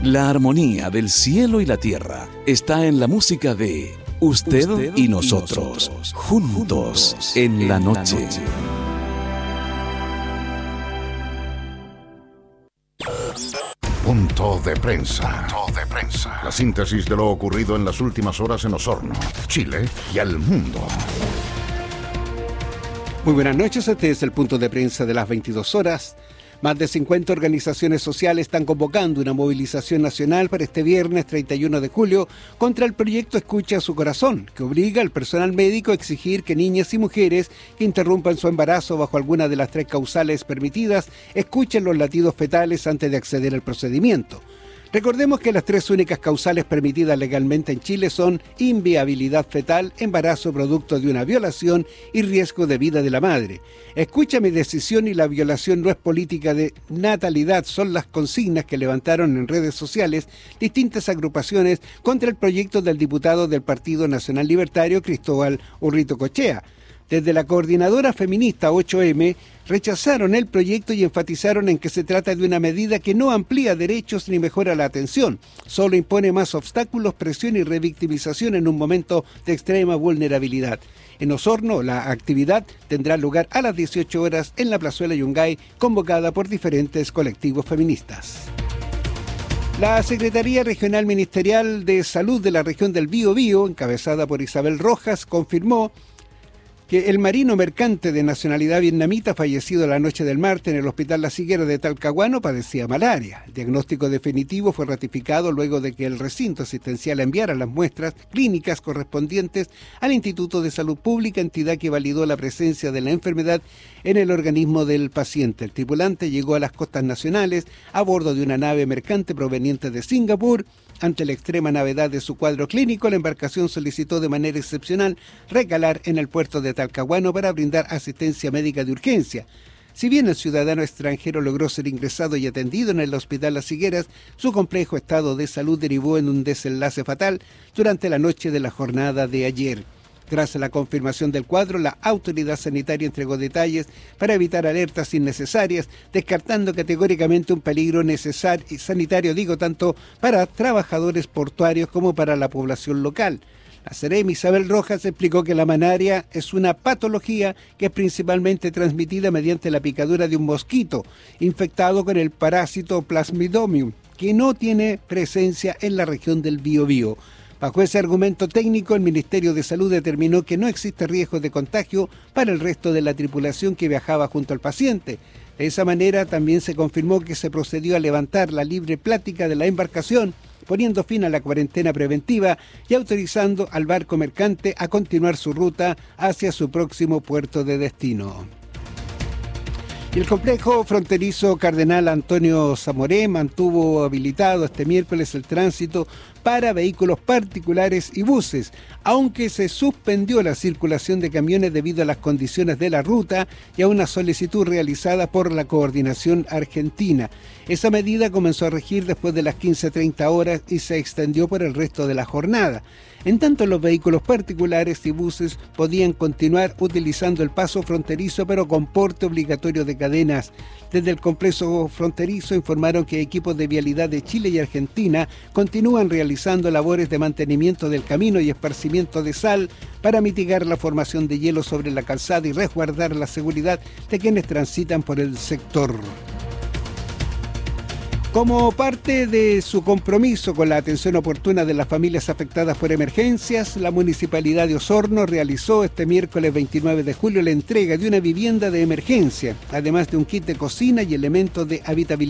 La armonía del cielo y la tierra está en la música de Usted y Nosotros, juntos en la noche. Punto de prensa. La síntesis de lo ocurrido en las últimas horas en Osorno, Chile y al mundo. Muy buenas noches, este es el punto de prensa de las 22 horas. Más de 50 organizaciones sociales están convocando una movilización nacional para este viernes 31 de julio contra el proyecto Escucha a su corazón, que obliga al personal médico a exigir que niñas y mujeres que interrumpan su embarazo bajo alguna de las 3 causales permitidas escuchen los latidos fetales antes de acceder al procedimiento. Recordemos que las 3 únicas causales permitidas legalmente en Chile son inviabilidad fetal, embarazo producto de una violación y riesgo de vida de la madre. Escucha mi decisión y la violación no es política de natalidad son las consignas que levantaron en redes sociales distintas agrupaciones contra el proyecto del diputado del Partido Nacional Libertario Cristóbal Urritocochea. Desde la coordinadora feminista 8M rechazaron el proyecto y enfatizaron en que se trata de una medida que no amplía derechos ni mejora la atención, solo impone más obstáculos, presión y revictimización en un momento de extrema vulnerabilidad. En Osorno, la actividad tendrá lugar a las 18 horas en la Plazuela Yungay, convocada por diferentes colectivos feministas. La Secretaría Regional Ministerial de Salud de la región del Biobío, encabezada por Isabel Rojas, confirmó que el marino mercante de nacionalidad vietnamita fallecido la noche del martes en el Hospital Las Higueras de Talcahuano padecía malaria. El diagnóstico definitivo fue ratificado luego de que el recinto asistencial enviara las muestras clínicas correspondientes al Instituto de Salud Pública, entidad que validó la presencia de la enfermedad en el organismo del paciente. El tripulante llegó a las costas nacionales a bordo de una nave mercante proveniente de Singapur. Ante la extrema novedad de su cuadro clínico, la embarcación solicitó de manera excepcional recalar en el puerto de Talcahuano para brindar asistencia médica de urgencia. Si bien el ciudadano extranjero logró ser ingresado y atendido en el Hospital Las Higueras, su complejo estado de salud derivó en un desenlace fatal durante la noche de la jornada de ayer. Tras la confirmación del cuadro, la autoridad sanitaria entregó detalles para evitar alertas innecesarias, descartando categóricamente un peligro sanitario, tanto para trabajadores portuarios como para la población local. La Seremi Isabel Rojas explicó que la malaria es una patología que es principalmente transmitida mediante la picadura de un mosquito infectado con el parásito Plasmodium, que no tiene presencia en la región del Biobío. Bajo ese argumento técnico, el Ministerio de Salud determinó que no existe riesgo de contagio para el resto de la tripulación que viajaba junto al paciente. De esa manera, también se confirmó que se procedió a levantar la libre plática de la embarcación, poniendo fin a la cuarentena preventiva y autorizando al barco mercante a continuar su ruta hacia su próximo puerto de destino. Y el complejo fronterizo Cardenal Antonio Zamoré mantuvo habilitado este miércoles el tránsito para vehículos particulares y buses, aunque se suspendió la circulación de camiones debido a las condiciones de la ruta y a una solicitud realizada por la Coordinación Argentina. Esa medida comenzó a regir después de las 15:30 horas y se extendió por el resto de la jornada. En tanto, los vehículos particulares y buses podían continuar utilizando el paso fronterizo, pero con porte obligatorio de cadenas. Desde el complejo fronterizo informaron que equipos de vialidad de Chile y Argentina continúan realizando labores de mantenimiento del camino y esparcimiento de sal para mitigar la formación de hielo sobre la calzada y resguardar la seguridad de quienes transitan por el sector. Como parte de su compromiso con la atención oportuna de las familias afectadas por emergencias, la Municipalidad de Osorno realizó este miércoles 29 de julio la entrega de una vivienda de emergencia, además de un kit de cocina y elementos de habitabilidad